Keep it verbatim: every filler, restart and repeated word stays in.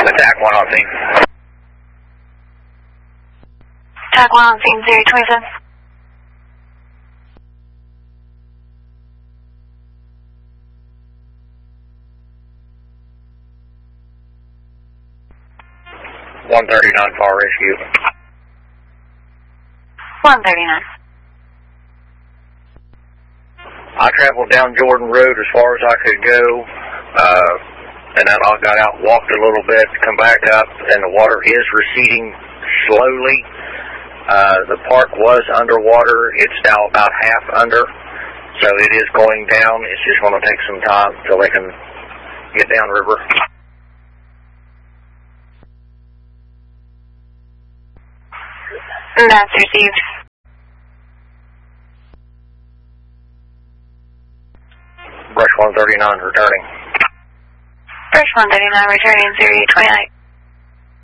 Attack one on scene. Attack one on scene, zero twenty-seven. one thirty-nine, fire rescue. one thirty-nine. I traveled down Jordan Road as far as I could go, uh, and then I got out, walked a little bit, come back up, and the water is receding slowly. Uh, the park was underwater. It's now about half under, so it is going down. It's just going to take some time until they can get downriver. That's received. Brush one thirty-nine returning. Brush one thirty-nine returning, zero twenty-nine.